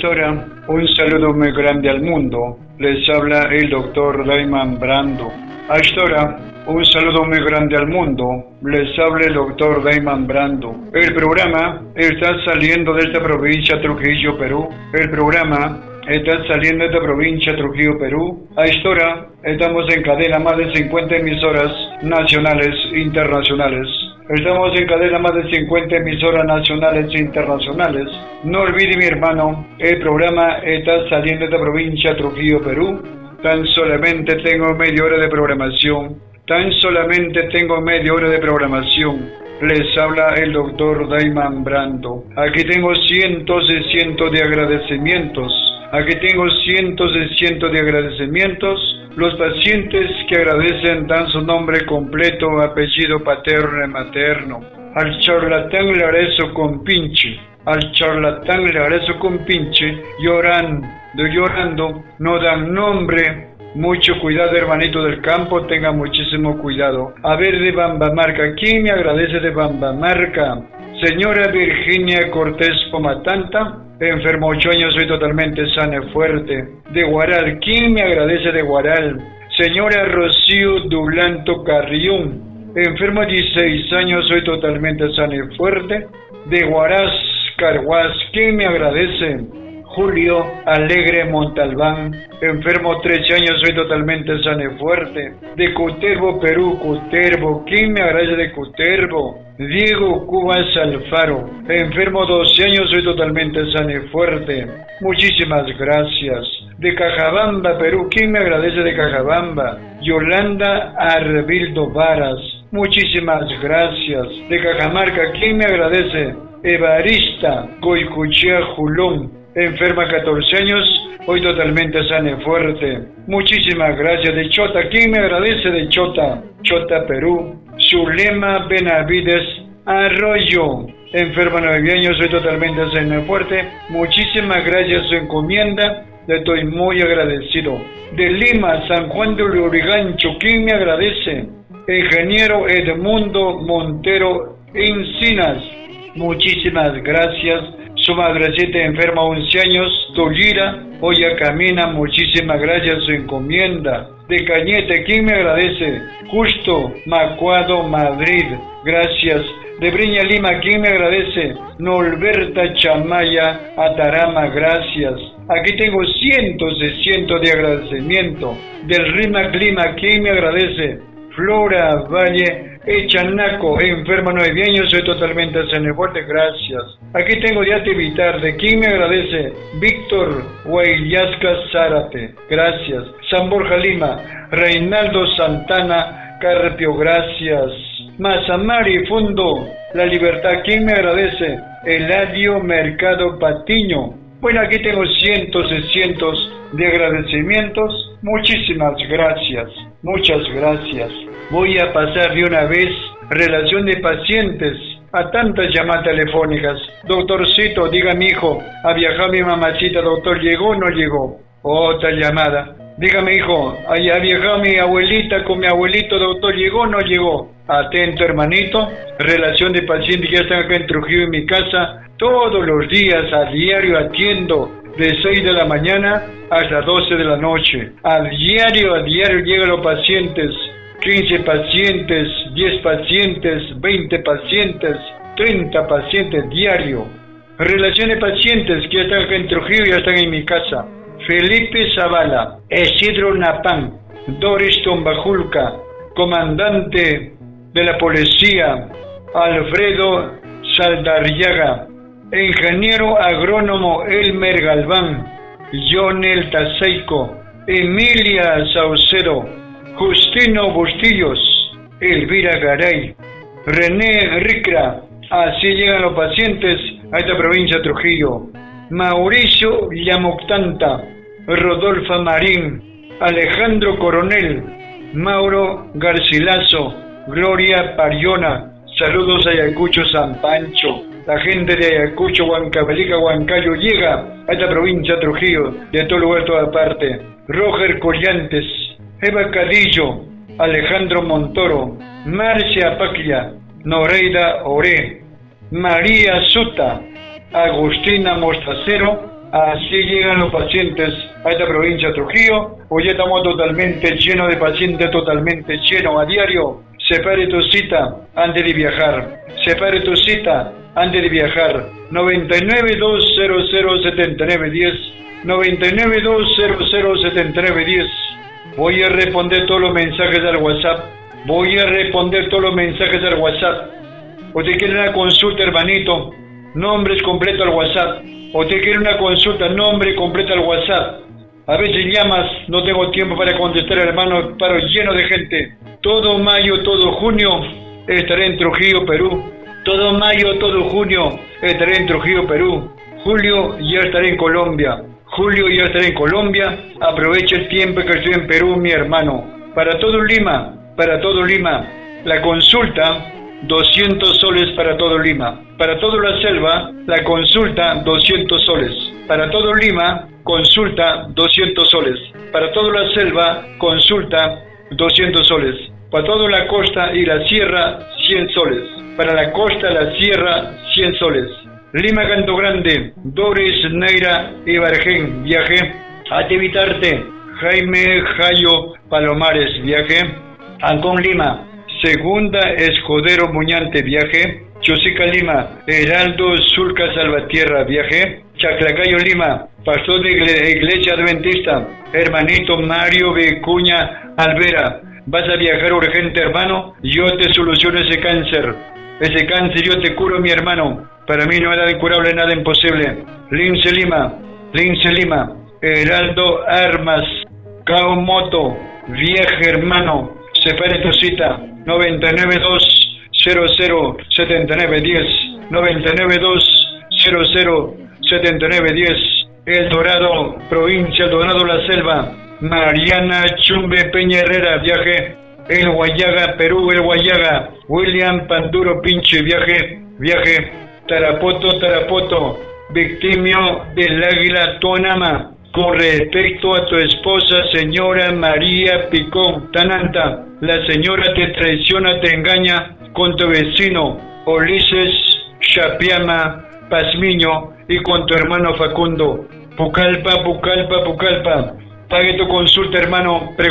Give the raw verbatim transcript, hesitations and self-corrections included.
esta hora, un saludo muy grande al mundo. Les habla el doctor Dayman Brando. A esta hora, un saludo muy grande al mundo. Les habla el doctor Dayman Brando. El programa está saliendo de esta provincia Trujillo, Perú. El programa está saliendo de esta provincia Trujillo, Perú. A esta hora, estamos en cadena más de cincuenta emisoras nacionales e internacionales. Estamos en cadena más de cincuenta emisoras nacionales e internacionales. No olvide, mi hermano, el programa está saliendo de esta provincia Trujillo, Perú. Tan solamente tengo media hora de programación. Tan solamente tengo media hora de programación. Les habla el doctor Dayman Brando. Aquí tengo cientos y cientos de agradecimientos. Aquí tengo cientos y cientos de agradecimientos. Los pacientes que agradecen dan su nombre completo, apellido paterno y materno. Al charlatán le agradezco con pinche. Al charlatán le agradezco con pinche. Llorando, llorando, no dan nombre. Mucho cuidado, hermanito del campo, tenga muchísimo cuidado. A ver, de Bambamarca, ¿quién me agradece de Bambamarca? Señora Virginia Cortés Pomatanta, enfermo ocho años, soy totalmente sana y fuerte. De Guaral, ¿quién me agradece de Guaral? Señora Rocío Dulanto Carrión, enfermo dieciséis años, soy totalmente sana y fuerte. De Huaraz, Carhuaz, ¿quién me agradece? Julio Alegre Montalbán, enfermo trece años, soy totalmente sano y fuerte. De Cutervo, Perú, Cutervo, ¿quién me agradece de Cutervo? Diego Cubas Alfaro, enfermo doce años, soy totalmente sano y fuerte. Muchísimas gracias. De Cajabamba, Perú, ¿quién me agradece de Cajabamba? Yolanda Arbildo Varas, muchísimas gracias. De Cajamarca, ¿quién me agradece? Evarista Goicuchea Julón, enferma catorce años, hoy totalmente sana y fuerte. Muchísimas gracias. De Chota, ¿quién me agradece de Chota? Chota, Perú. Zulema Benavides Arroyo, enferma nueve años, soy totalmente sana y fuerte. Muchísimas gracias, su encomienda, le estoy muy agradecido. De Lima, San Juan de Lurigancho, ¿quién me agradece? Ingeniero Edmundo Montero Encinas, muchísimas gracias. Su madrecita enferma once años, Tolira, hoy ya camina, muchísimas gracias, su encomienda. De Cañete, ¿quién me agradece? Justo Macuado, Madrid, gracias. De Breña, Lima, ¿quién me agradece? Norberta Chamaya, Atarama, gracias. Aquí tengo cientos y cientos de agradecimiento. Del Rima Clima, ¿quién me agradece? Flora Valle Echanaco, enferma nueve años, soy totalmente sano y fuerte, gracias. Aquí tengo de Ativitar, ¿de quién me agradece? Víctor Guayasca Zárate, gracias. San Borja, Lima, Reinaldo Santana Carpio, gracias. Mazamari, Fundo La Libertad, ¿quién me agradece? Eladio Mercado Patiño. Bueno, aquí tengo cientos y cientos de agradecimientos. Muchísimas gracias, muchas gracias. Voy a pasar de una vez relación de pacientes a tantas llamadas telefónicas. Doctorcito, diga mi hijo, ha viajado mi mamacita, doctor, ¿llegó o no llegó? Otra llamada. Dígame, hijo, ha viajado mi abuelita con mi abuelito, doctor, ¿llegó o no llegó? Atento, hermanito, relación de pacientes que ya están acá en Trujillo, en mi casa, todos los días, a diario atiendo, de seis de la mañana hasta doce de la noche. A diario, a diario llegan los pacientes, quince pacientes, diez pacientes, veinte pacientes, treinta pacientes diario. Relación de pacientes que ya están acá en Trujillo y ya están en mi casa. Felipe Zavala, Isidro Napán, Doris Tombajulca, comandante de la policía, Alfredo Saldarriaga, ingeniero agrónomo Elmer Galván, Jonel Tazeico, Emilia Saucedo, Justino Bustillos, Elvira Garay, René Ricra. Así llegan los pacientes a esta provincia de Trujillo. Mauricio Llamuctanta, Rodolfa Marín, Alejandro Coronel, Mauro Garcilaso, Gloria Pariona. Saludos a Ayacucho, San Pancho. La gente de Ayacucho, Huancavelica, Huancayo llega a esta provincia de Trujillo, de todo lugar, toda parte. Roger Collantes, Eva Cadillo, Alejandro Montoro, Marcia Paclia, Noreida Oré, María Suta, Agustina Mostacero, Así llegan los pacientes a esta provincia de Trujillo. Hoy estamos totalmente llenos de pacientes, totalmente llenos a diario. Separe tu cita antes de viajar. Separe tu cita antes de viajar. noventa y nueve, doscientos, setenta y nueve, diez. noventa y nueve, doscientos, setenta y nueve, diez. Voy a responder todos los mensajes al WhatsApp. Voy a responder todos los mensajes al WhatsApp. Usted quiere una consulta, hermanito. Nombres completos al WhatsApp. Usted quiere una consulta, nombre completo al WhatsApp. A veces llamas, no tengo tiempo para contestar, hermano, paro lleno de gente. Todo mayo, todo junio estaré en Trujillo, Perú. Todo mayo, todo junio estaré en Trujillo, Perú. Julio ya estaré en Colombia. Julio ya estaré en Colombia. Aproveche el tiempo que estoy en Perú, mi hermano. Para todo Lima, para todo Lima. La consulta, doscientos soles para todo Lima. Para toda la selva, la consulta, doscientos soles. Para todo Lima, consulta, doscientos soles. Para toda la selva, consulta, doscientos soles. Para toda la costa y la sierra, cien soles. Para la costa, la sierra, cien soles. Lima, Canto Grande, Doris, Neira y Bargen, viaje. Ativitarte, Jaime, Jayo, Palomares, viaje. Ancón, Lima. Segunda, Escudero, Muñante, viaje. Chosica, Lima. Heraldo, Surca, Salvatierra, viaje. Chaclacayo, Lima. Pastor de Iglesia Adventista. Hermanito Mario Vicuña, Alvera. Vas a viajar urgente, hermano. Yo te soluciono ese cáncer. Ese cáncer yo te curo, mi hermano. Para mí no hay nada incurable, nada imposible. Lince, Lima. Lince, Lima. Heraldo Armas. Cao Moto. Viaje, hermano. Separe tu cita. noventa y nueve, doscientos, setenta y nueve, diez. noventa y nueve, doscientos, setenta y nueve, diez. El Dorado, provincia El Dorado, La Selva. Mariana Chumbe Peña Herrera, viaje. El Guayaga, Perú, El Guayaga. William Panduro Pinche, viaje. Viaje. Tarapoto, Tarapoto. Victimio del Águila Tonama. Con respecto a tu esposa, señora María Picón Tananta, la señora te traiciona, te engaña con tu vecino Ulises Chapiama Pazmiño y con tu hermano Facundo. Pucallpa, Pucallpa, Pucallpa. Pague tu consulta, hermano.